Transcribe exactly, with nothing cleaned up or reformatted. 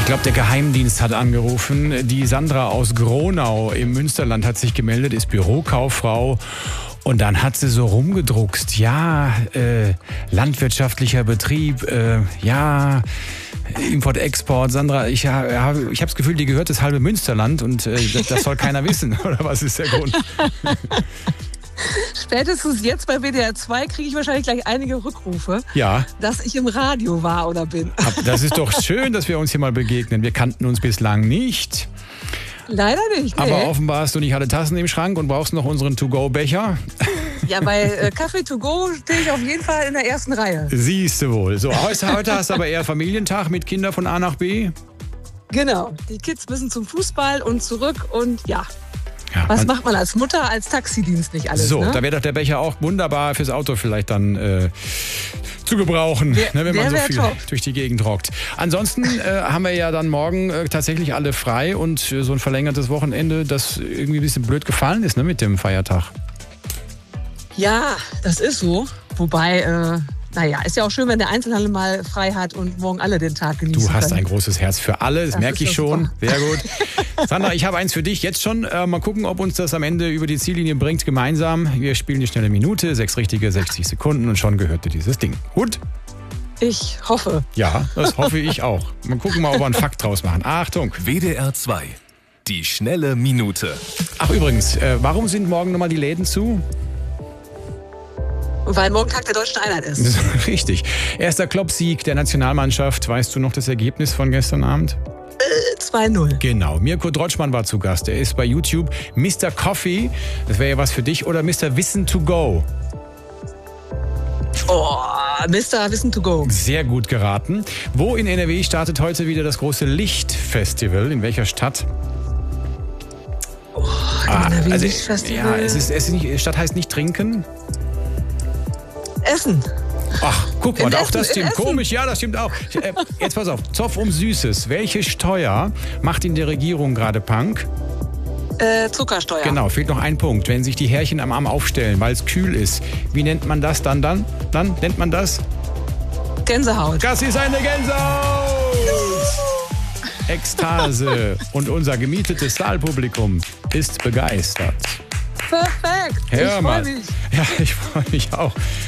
glaube, der Geheimdienst hat angerufen. Die Sandra aus Gronau im Münsterland hat sich gemeldet, ist Bürokauffrau. Und dann hat sie so rumgedruckst. Ja, äh, landwirtschaftlicher Betrieb, äh, ja, Import-Export. Sandra, ich habe ich hab das Gefühl, dir gehört das halbe Münsterland und äh, das, das soll keiner wissen. Oder was ist der Grund? Spätestens jetzt bei W D R zwei kriege ich wahrscheinlich gleich einige Rückrufe, ja, dass ich im Radio war oder bin. Das ist doch schön, dass wir uns hier mal begegnen. Wir kannten uns bislang nicht. Leider nicht, nee. Aber offenbar hast du nicht alle Tassen im Schrank und brauchst noch unseren To-Go-Becher. Ja, bei äh, Kaffee to go stehe ich auf jeden Fall in der ersten Reihe. Siehst du wohl. So, heute, heute hast du aber eher Familientag mit Kindern von A nach B. Genau, die Kids müssen zum Fußball und zurück und ja. Ja, Was man, macht man als Mutter, als Taxidienst nicht alles? So, ne? da wäre doch der Becher auch wunderbar fürs Auto vielleicht dann äh, zu gebrauchen, Der, ne, wenn man so viel top. durch die Gegend rockt. Ansonsten äh, haben wir ja dann morgen äh, tatsächlich alle frei und äh, so ein verlängertes Wochenende, das irgendwie ein bisschen blöd gefallen ist, ne, mit dem Feiertag. Ja, das ist so. Wobei, äh, naja, ist ja auch schön, wenn der Einzelhandel mal frei hat und morgen alle den Tag genießen Du hast können. ein großes Herz für alle, das, das merke ich schon. Super. Sehr gut. Sandra, ich habe eins für dich jetzt schon. Äh, mal gucken, ob uns das am Ende über die Ziellinie bringt gemeinsam. Wir spielen die schnelle Minute, sechs richtige, sechzig Sekunden und schon gehört dir dieses Ding. Gut? Ich hoffe. Ja, das hoffe ich auch. Mal gucken mal, ob wir einen Fakt draus machen. Achtung. W D R zwei. Die schnelle Minute. Ach übrigens, äh, warum sind morgen nochmal die Läden zu? Weil morgen Tag der Deutschen Einheit ist. Richtig. Erster Klopp-Sieg der Nationalmannschaft. Weißt du noch das Ergebnis von gestern Abend? Äh, zwei null. Genau. Mirko Drotschmann war zu Gast. Er ist bei YouTube Mister Coffee. Das wäre ja was für dich. Oder Mister Wissen to go. Oh, Mister Wissen to go. Sehr gut geraten. Wo in N R W startet heute wieder das große Lichtfestival? In welcher Stadt? Oh, Ah, N R W also, Lichtfestival. ja, es ist, es ist nicht, Stadt heißt nicht trinken. Essen. Ach, guck mal, In auch Essen, das in stimmt. Essen. Komisch, ja, das stimmt auch. Äh, jetzt pass auf, Zoff um Süßes. Welche Steuer macht in der Regierung gerade Punk? Äh, Zuckersteuer. Genau, fehlt noch ein Punkt. Wenn sich die Härchen am Arm aufstellen, weil es kühl ist, wie nennt man das dann dann? Dann nennt man das? Gänsehaut. Das ist eine Gänsehaut! Ekstase. Und unser gemietetes Saalpublikum ist begeistert. Perfekt. Hör ich freue mal. mich. Ja, ich freue mich auch.